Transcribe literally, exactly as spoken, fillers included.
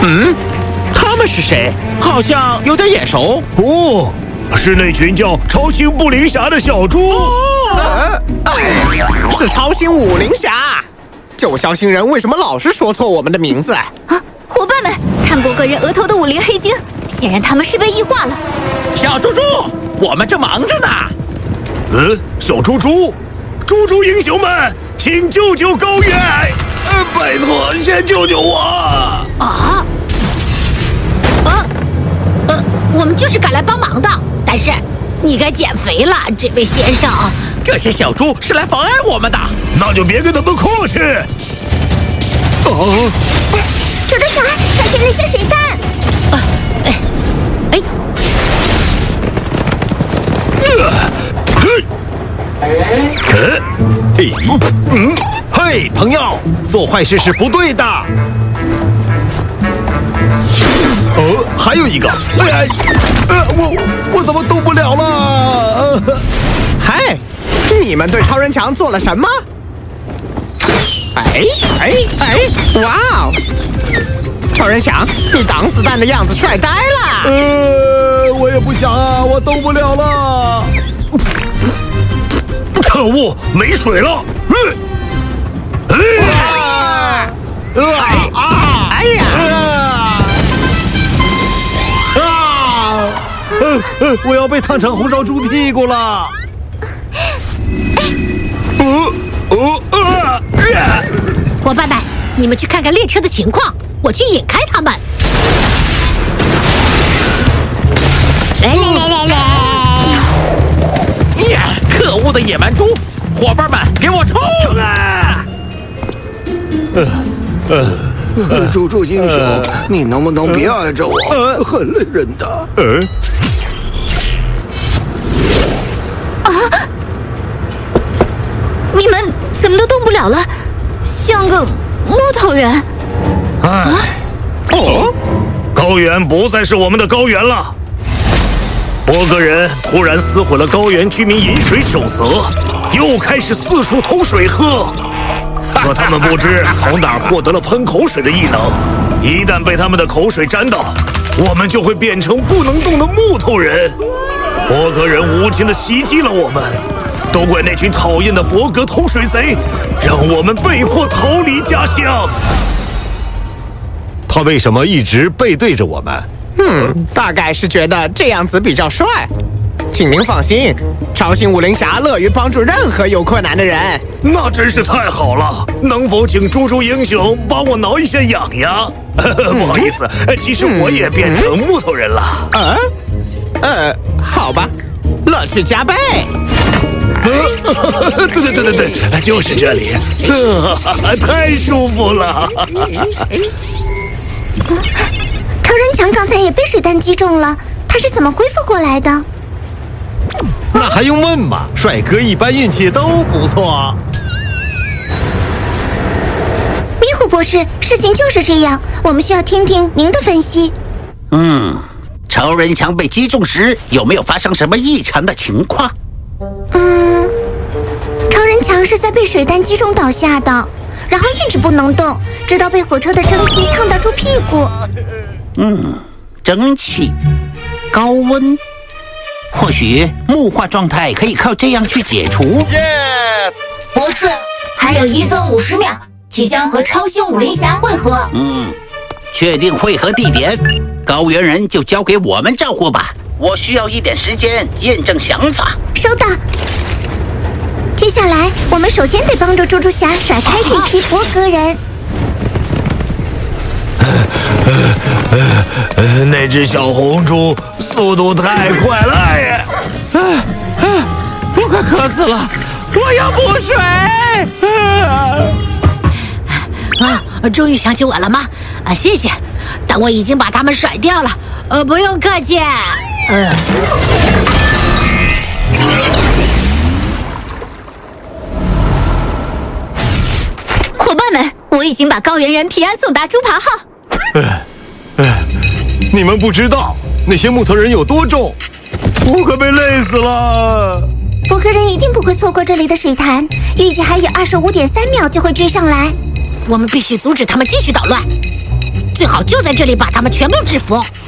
嗯，他们是谁？好像有点眼熟。 哦，是那群叫超星不灵侠的小猪。 哦，是超星五灵侠。九霄星人为什么老是说错我们的名字？ 啊，伙伴们，看博格人额头的五灵黑晶，显然他们是被异化了。 小猪猪，我们正忙着呢。 嗯，小猪猪，猪猪英雄们，请救救高原！呃，拜托，先救救我！ 啊！啊！呃，我们就是赶来帮忙的，但是你该减肥了，这位先生。 这些小猪是来妨碍我们的， 那就别跟他们客气。 哦， 抽着小孩，小心人下水弹！啊，哎，哎， 呃，嘿，嗯，嘿，朋友，做坏事是不对的。哦，还有一个，哎哎，呃，我我怎么动不了了？ 嗨！你们对超人强做了什么？哎哎哎！哇哦！超人强，你挡子弹的样子帅呆了。 呃，我也不想啊，我动不了了。可恶，没水了！嗯， 啊！哎啊！哎呀！ 啊！呃呃，我要被烫成红烧猪屁股了。哦哦啊！ 伙伴们，你们去看看列车的情况，我去引开他们。来来来来来！ 呀！可恶的野蛮猪！伙伴们，给我冲啊！ 呃呃，猪猪英雄，你能不能别挨着我？很累人的。 嗯。 你们怎么都动不了了，像个木头人。 唉，哦，高原不再是我们的高原了。博格人突然撕毁了高原居民饮水守则，又开始四处偷水喝。可他们不知从哪儿获得了喷口水的异能，一旦被他们的口水沾到，我们就会变成不能动的木头人。博格人无情地袭击了我们。都怪那群讨厌的博格偷水贼，让我们被迫逃离家乡。 他为什么一直背对着我们？ 嗯，大概是觉得这样子比较帅。请您放心，超星五灵侠乐于帮助任何有困难的人。 那真是太好了！能否请猪猪英雄帮我挠一下痒痒？不好意思，其实我也变成木头人了。 嗯，呃，好吧，乐趣加倍。 对对对对对，就是这里，太舒服了。 超人强刚才也被水弹击中了，他是怎么恢复过来的？ 那还用问吗？帅哥一般运气都不错。 迷糊博士，事情就是这样，我们需要听听您的分析。 嗯，超人强被击中时有没有发生什么异常的情况？ 嗯，超人强是在被水弹击中倒下的，然后一直不能动，直到被火车的蒸汽烫打住屁股。 嗯，蒸汽、高温，或许木化状态可以靠这样去解除。 耶！ 博士，还有一分五十秒，即将和超星五灵侠会合。 嗯，确定会合地点，高原人就交给我们照顾吧。我需要一点时间验证想法。 收到。接下来，我们首先得帮助猪猪侠甩开这批博格人。 那只小红猪速度太快了！哎呀， 哎哎，我快渴死了，我要补水！ 啊，终于想起我了吗？啊，谢谢，但我已经把他们甩掉了。呃，不用客气。呃。伙伴们，我已经把高原人平安送达猪扒号。 哎哎，你们不知道那些木头人有多重，我可被累死了。 博格人一定不会错过这里的水潭，预计还有二十五点三秒就会追上来。我们必须阻止他们继续捣乱。 最好就在这里把他们全部制服。